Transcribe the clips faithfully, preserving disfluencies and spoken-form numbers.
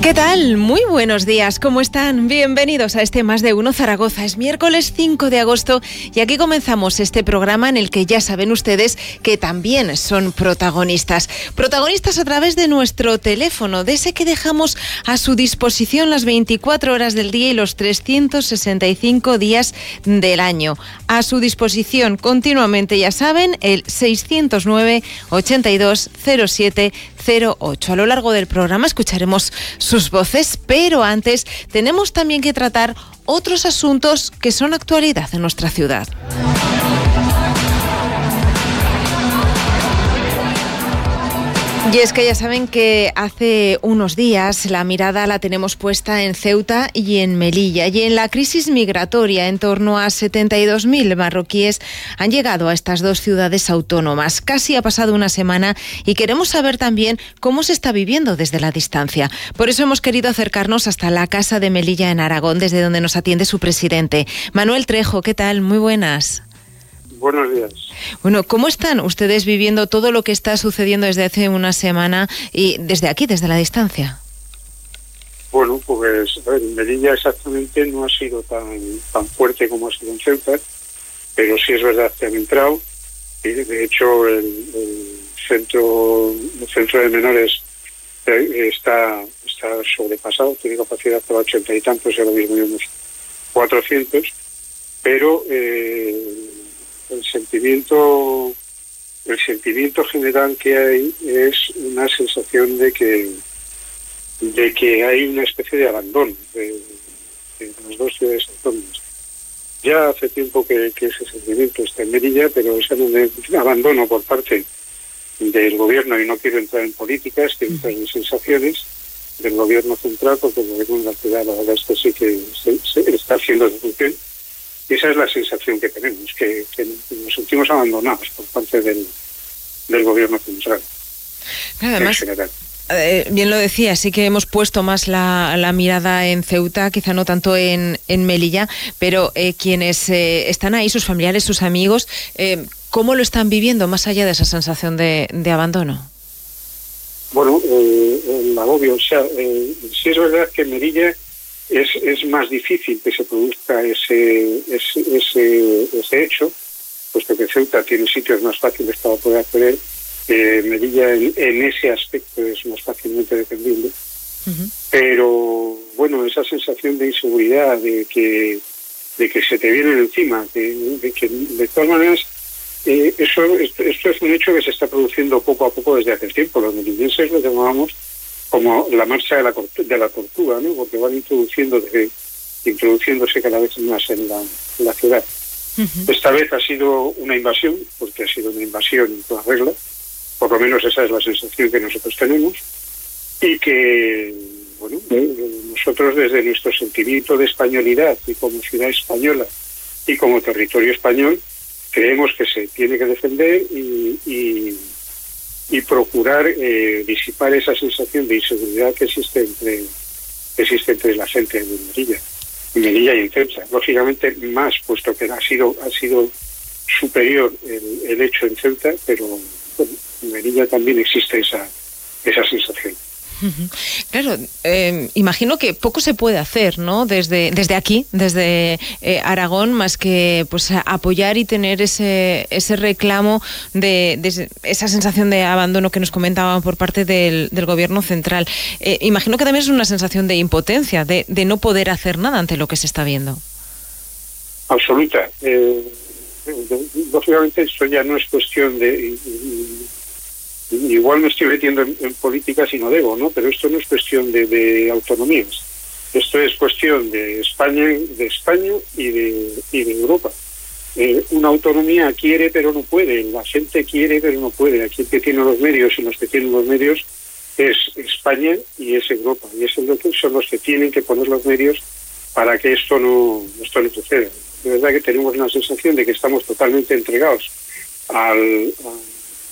¿Qué tal? Muy buenos días, ¿cómo están? Bienvenidos a este Más de Uno Zaragoza. Es miércoles cinco de agosto y aquí comenzamos este programa en el que ya saben ustedes que también son protagonistas. Protagonistas a través de nuestro teléfono, de ese que dejamos a su disposición las veinticuatro horas del día y los trescientos sesenta y cinco días del año. A su disposición continuamente, ya saben, el seiscientos nueve, ochenta y dos, cero siete cero ocho. A lo largo del programa escucharemos sus voces, pero antes tenemos también que tratar otros asuntos que son actualidad en nuestra ciudad. Y es que ya saben que hace unos días la mirada la tenemos puesta en Ceuta y en Melilla, y en la crisis migratoria. En torno a setenta y dos mil marroquíes han llegado a estas dos ciudades autónomas. Casi ha pasado una semana y queremos saber también cómo se está viviendo desde la distancia. Por eso hemos querido acercarnos hasta la Casa de Melilla en Aragón, desde donde nos atiende su presidente. Manuel Trejo, ¿qué tal? Muy buenas. Buenos días. Bueno, ¿cómo están ustedes viviendo todo lo que está sucediendo desde hace una semana y desde aquí, desde la distancia? Bueno, pues a ver, en Melilla exactamente no ha sido tan tan fuerte como ha sido en Ceuta, pero sí es verdad que han entrado. Y de hecho, el, el centro el centro de menores está está sobrepasado, tiene capacidad para ochenta y tantos, y ahora mismo hay unos cuatrocientos, pero eh, el sentimiento el sentimiento general que hay es una sensación de que de que hay una especie de abandono de, de las dos ciudades autónomas. Ya hace tiempo que, que ese sentimiento está en Melilla, pero ese abandono por parte del gobierno, y no quiero entrar en políticas, quiero entrar en sensaciones del gobierno central, porque el gobierno de la ciudad, la verdad es que sí que se, se está haciendo su función. Y esa es la sensación que tenemos, que, que nos sentimos abandonados por parte del, del gobierno central. Además, en general. Eh, bien lo decía, sí que hemos puesto más la, la mirada en Ceuta, quizá no tanto en, en Melilla, pero eh, quienes eh, están ahí, sus familiares, sus amigos, eh, ¿cómo lo están viviendo más allá de esa sensación de, de abandono? Bueno, eh, el agobio, o sea, eh, sí es verdad que en Melilla Es, es más difícil que se produzca ese, ese, ese, ese hecho, puesto que Ceuta tiene sitios más fáciles para poder acceder. Eh, Melilla en, en ese aspecto es más fácilmente defendible. Uh-huh. Pero bueno, esa sensación de inseguridad, de que de que se te vienen encima, de, de que de todas maneras eh, eso esto, esto es un hecho que se está produciendo poco a poco desde hace tiempo. Los melillenses lo llamábamos como la marcha de la, de la tortuga, ¿no? Porque van introduciendo de, introduciéndose cada vez más en la, en la ciudad. Uh-huh. Esta vez ha sido una invasión, porque ha sido una invasión en toda regla, por lo menos esa es la sensación que nosotros tenemos, y que, bueno, nosotros desde nuestro sentimiento de españolidad y como ciudad española y como territorio español, creemos que se tiene que defender y... y y procurar eh, disipar esa sensación de inseguridad que existe entre que existe entre la gente de Melilla, en Melilla y en Ceuta. Lógicamente más, puesto que ha sido ha sido superior el, el hecho en Ceuta, pero bueno, en Melilla también existe esa esa sensación. Claro, eh, imagino que poco se puede hacer, ¿no? Desde desde aquí, desde eh, Aragón, más que pues apoyar y tener ese ese reclamo de, de esa sensación de abandono que nos comentaban por parte del, del gobierno central. Eh, imagino que también es una sensación de impotencia, de, de no poder hacer nada ante lo que se está viendo. Absoluta. Eh, lógicamente esto ya no es cuestión de... Igual me estoy metiendo en, en política si no debo, ¿no? Pero esto no es cuestión de, de autonomías. Esto es cuestión de España, de España y de, y de Europa. Eh, una autonomía quiere pero no puede. La gente quiere pero no puede. Aquí el que tiene los medios y los que tienen los medios es España y es Europa. Y esos son los que tienen que poner los medios para que esto no, esto no suceda. De verdad que tenemos una sensación de que estamos totalmente entregados al... al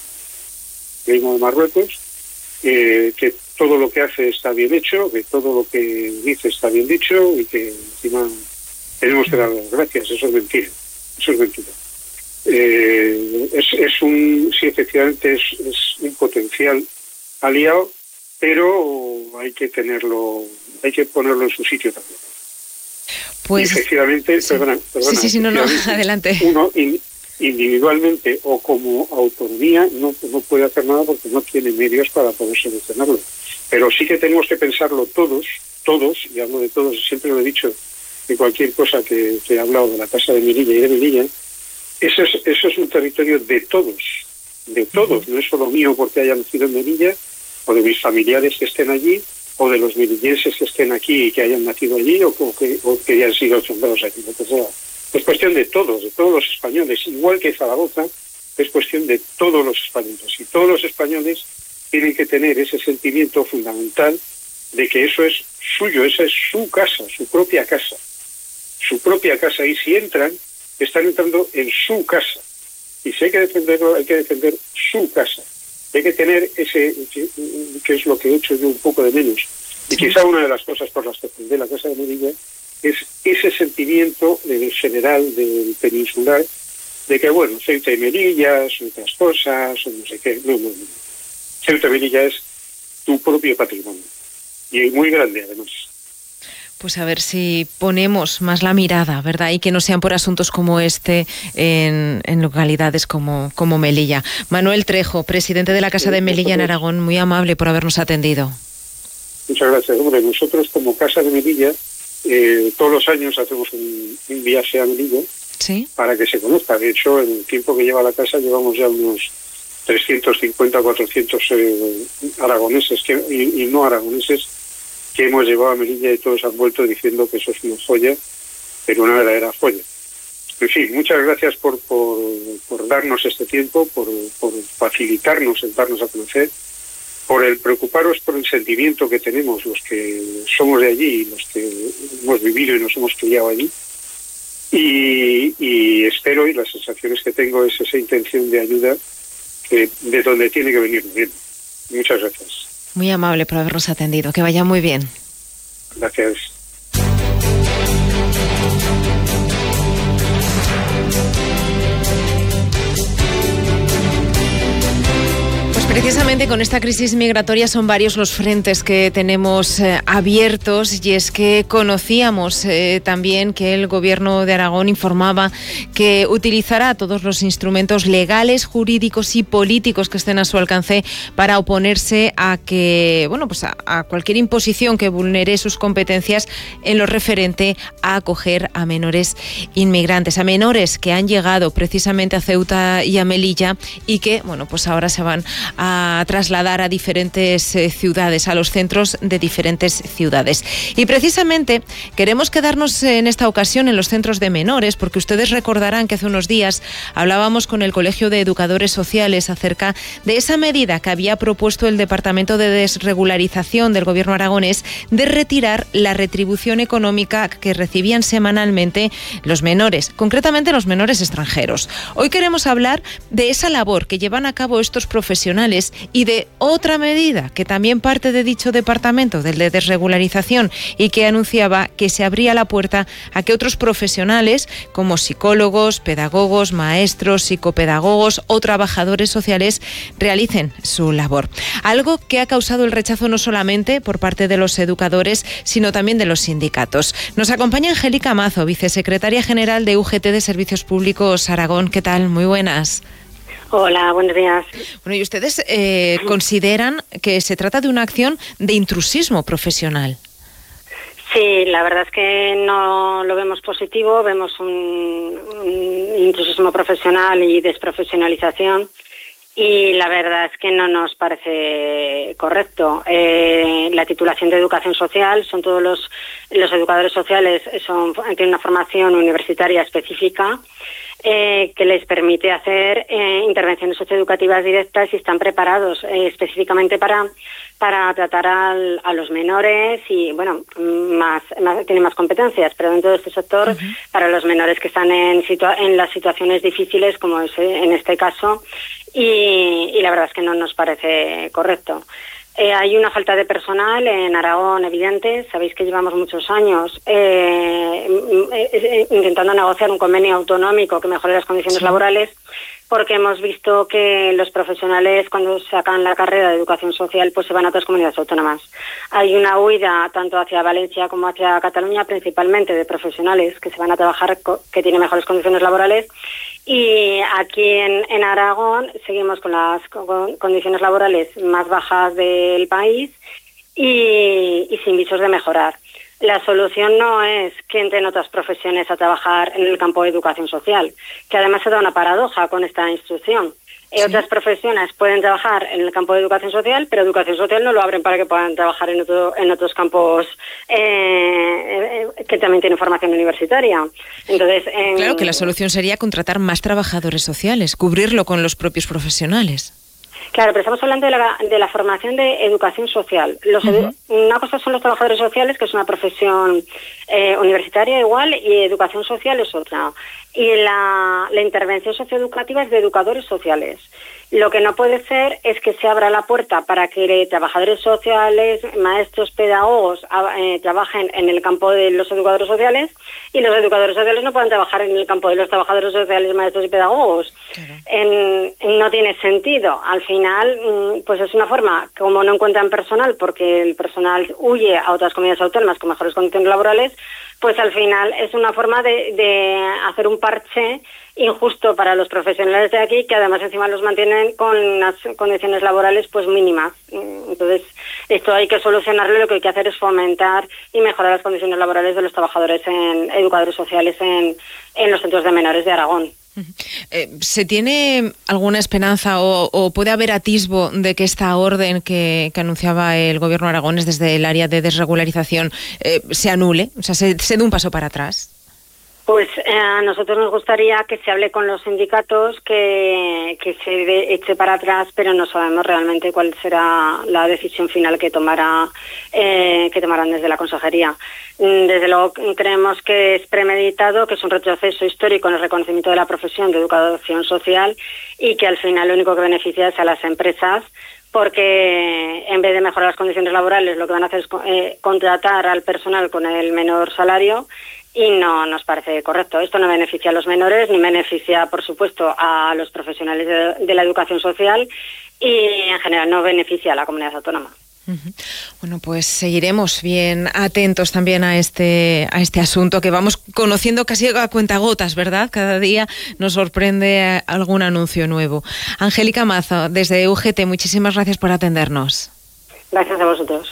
reino de Marruecos, eh, que todo lo que hace está bien hecho, que todo lo que dice está bien dicho y que encima tenemos que dar las gracias. Eso es mentira, eso es mentira. Eh, es, es un, sí, efectivamente es, es un potencial aliado, pero hay que tenerlo, hay que ponerlo en su sitio también. Pues, y efectivamente, sí. perdona, perdona, sí, sí, sí, no, no, adelante. Uno in, individualmente o como autonomía no, no puede hacer nada porque no tiene medios para poder solucionarlo. Pero sí que tenemos que pensarlo todos, todos, y hablo de todos, siempre lo he dicho, de cualquier cosa que, que he hablado de la Casa de Melilla y de Melilla, eso es, eso es un territorio de todos, de todos, no es solo mío porque haya nacido en Melilla, o de mis familiares que estén allí, o de los melillenses que estén aquí y que hayan nacido allí, o, o, que, o que hayan sido fundados aquí, lo que sea. Es cuestión de todos, de todos los españoles, igual que Zaragoza, es cuestión de todos los españoles. Y todos los españoles tienen que tener ese sentimiento fundamental de que eso es suyo, esa es su casa, su propia casa, su propia casa. Y si entran, están entrando en su casa. Y si hay que defenderlo, hay que defender su casa. Hay que tener ese, que es lo que he hecho yo un poco de menos. Y quizá una de las cosas por las que fundé la Casa de Melilla es ese sentimiento eh, general del peninsular de que, bueno, Ceuta y Melilla son otras cosas, o no sé qué. No, no, no. Ceuta y Melilla es tu propio patrimonio. Y muy grande, además. Pues a ver si ponemos más la mirada, ¿verdad? Y que no sean por asuntos como este en, en localidades como, como Melilla. Manuel Trejo, presidente de la Casa de Melilla en Aragón, muy amable por habernos atendido. Muchas gracias. Hombre, nosotros como Casa de Melilla, eh, todos los años hacemos un, un viaje a Melilla, ¿sí?, para que se conozca. De hecho, en el tiempo que lleva la casa llevamos ya unos trescientos cincuenta, cuatrocientos eh, aragoneses que, y, y no aragoneses que hemos llevado a Melilla, y todos han vuelto diciendo que eso es una joya, pero una verdadera joya. En fin, muchas gracias por, por, por darnos este tiempo, por, por facilitarnos el darnos a conocer, por el preocuparos por el sentimiento que tenemos los que somos de allí, los que hemos vivido y nos hemos criado allí. Y, y espero, y las sensaciones que tengo es esa intención de ayuda que, de donde tiene que venir bien. Muchas gracias. Muy amable por habernos atendido. Que vaya muy bien. Gracias. Precisamente con esta crisis migratoria son varios los frentes que tenemos eh, abiertos, y es que conocíamos eh, también que el Gobierno de Aragón informaba que utilizará todos los instrumentos legales, jurídicos y políticos que estén a su alcance para oponerse a que, bueno, pues a, a cualquier imposición que vulnere sus competencias en lo referente a acoger a menores inmigrantes, a menores que han llegado precisamente a Ceuta y a Melilla y que, bueno, pues ahora se van a trasladar a diferentes eh, ciudades, a los centros de diferentes ciudades. Y precisamente queremos quedarnos en esta ocasión en los centros de menores, porque ustedes recordarán que hace unos días hablábamos con el Colegio de Educadores Sociales acerca de esa medida que había propuesto el Departamento de Desregularización del Gobierno aragonés de retirar la retribución económica que recibían semanalmente los menores, concretamente los menores extranjeros. Hoy queremos hablar de esa labor que llevan a cabo estos profesionales y de otra medida que también parte de dicho departamento, del de desregularización, y que anunciaba que se abría la puerta a que otros profesionales como psicólogos, pedagogos, maestros, psicopedagogos o trabajadores sociales realicen su labor. Algo que ha causado el rechazo no solamente por parte de los educadores, sino también de los sindicatos. Nos acompaña Angélica Mazo, vicesecretaria general de U G T de Servicios Públicos Aragón. ¿Qué tal? Muy buenas. Hola, buenos días. Bueno, ¿y ustedes eh, consideran que se trata de una acción de intrusismo profesional? Sí, la verdad es que no lo vemos positivo, vemos un, un intrusismo profesional y desprofesionalización, y la verdad es que no nos parece correcto. Eh, la titulación de educación social, son todos los, los educadores sociales, son, tienen una formación universitaria específica, Eh, que les permite hacer eh, intervenciones socioeducativas directas y están preparados eh, específicamente para para tratar al, a los menores y, bueno, más, más tienen más competencias, pero dentro de este sector, uh-huh. para los menores que están en, situa- en las situaciones difíciles, como es en este caso, y, y la verdad es que no nos parece correcto. Eh, hay una falta de personal en Aragón evidente. Sabéis que llevamos muchos años eh, eh, intentando negociar un convenio autonómico que mejore las condiciones sí. laborales, porque hemos visto que los profesionales cuando sacan la carrera de educación social pues se van a otras comunidades autónomas. Hay una huida tanto hacia Valencia como hacia Cataluña, principalmente de profesionales que se van a trabajar, que tienen mejores condiciones laborales, y aquí en, en Aragón seguimos con las con condiciones laborales más bajas del país y, y sin visos de mejorar. La solución no es que entren otras profesiones a trabajar en el campo de educación social, que además se da una paradoja con esta instrucción. Sí. Otras profesiones pueden trabajar en el campo de educación social, pero educación social no lo abren para que puedan trabajar en, otro, en otros campos eh, eh, que también tienen formación universitaria. Entonces, en... Claro que la solución sería contratar más trabajadores sociales, cubrirlo con los propios profesionales. Claro, pero estamos hablando de la, de la formación de educación social. Los edu- uh-huh. Una cosa son los trabajadores sociales, que es una profesión eh, universitaria igual, y educación social es otra. Y la, la intervención socioeducativa es de educadores sociales. Lo que no puede ser es que se abra la puerta para que trabajadores sociales, maestros, pedagogos eh, trabajen en el campo de los educadores sociales y los educadores sociales no puedan trabajar en el campo de los trabajadores sociales, maestros y pedagogos. Claro. En, no tiene sentido. Al final, pues es una forma, como no encuentran personal porque el personal huye a otras comunidades autónomas con mejores condiciones laborales, pues al final es una forma de, de hacer un parche injusto para los profesionales de aquí, que además encima los mantienen con unas condiciones laborales pues mínimas. Entonces, esto hay que solucionarlo. Lo que hay que hacer es fomentar y mejorar las condiciones laborales de los trabajadores en educadores sociales en, en los centros de menores de Aragón. Eh, ¿Se tiene alguna esperanza o, o puede haber atisbo de que esta orden que, que anunciaba el gobierno aragonés desde el área de desregularización eh, se anule? O sea, se, se dé un paso para atrás. Pues eh, a nosotros nos gustaría que se hable con los sindicatos, que, que se de, eche para atrás, pero no sabemos realmente cuál será la decisión final que tomará eh, que tomarán desde la consejería. Desde luego creemos que es premeditado, que es un retroceso histórico en el reconocimiento de la profesión de educación social y que al final lo único que beneficia es a las empresas, porque en vez de mejorar las condiciones laborales lo que van a hacer es eh, contratar al personal con el menor salario. Y no nos parece correcto. Esto no beneficia a los menores, ni beneficia, por supuesto, a los profesionales de, de la educación social y, en general, no beneficia a la comunidad autónoma. Uh-huh. Bueno, pues seguiremos bien atentos también a este a este asunto que vamos conociendo casi a cuentagotas, ¿verdad? Cada día nos sorprende algún anuncio nuevo. Angélica Mazo, desde U G T, muchísimas gracias por atendernos. Gracias a vosotros.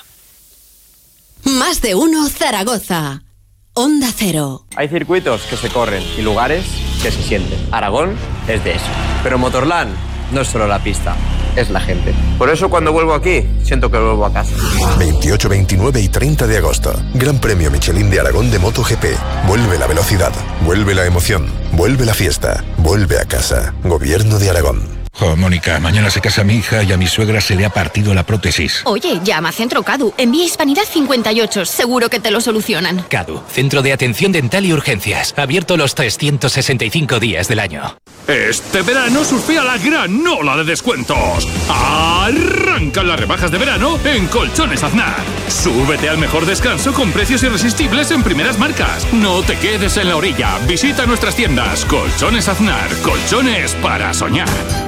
Más de uno Zaragoza. Onda Cero. Hay circuitos que se corren y lugares que se sienten. Aragón es de eso. Pero Motorland no es solo la pista, es la gente. Por eso cuando vuelvo aquí, siento que vuelvo a casa. veintiocho, veintinueve y treinta de agosto. Gran Premio Michelin de Aragón de MotoGP. Vuelve la velocidad, vuelve la emoción, vuelve la fiesta, vuelve a casa. Gobierno de Aragón. Oh, Mónica, mañana se casa mi hija y a mi suegra se le ha partido la prótesis. Oye, llama a Centro Cadu. Envía Hispanidad cincuenta y ocho. Seguro que te lo solucionan. Cadu, Centro de Atención Dental y Urgencias. Abierto los trescientos sesenta y cinco días del año. Este verano surfea la gran ola de descuentos. Arrancan las rebajas de verano en Colchones Aznar. Súbete al mejor descanso con precios irresistibles en primeras marcas. No te quedes en la orilla. Visita nuestras tiendas. Colchones Aznar. Colchones para soñar.